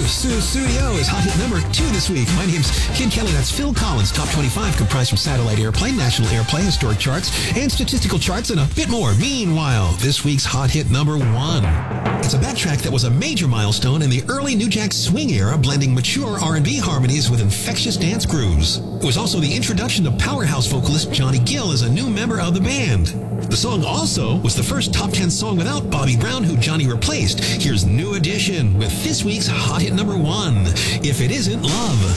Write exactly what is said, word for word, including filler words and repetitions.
Stu Studios, hot hit number two this week. My name's Kid Kelly. That's Phil Collins. Top twenty-five comprised from satellite airplay, national airplay, historic charts, and statistical charts, and a bit more. Meanwhile, this week's hot hit number one. It's a backtrack that was a major milestone in the early New Jack Swing era, blending mature R and B harmonies with infectious dance grooves. It was also the introduction of powerhouse vocalist Johnny Gill as a new member of the band. The song also was the first top ten song without Bobby Brown, who Johnny replaced. Here's New Edition with this week's hot hit number one, If It Isn't Love.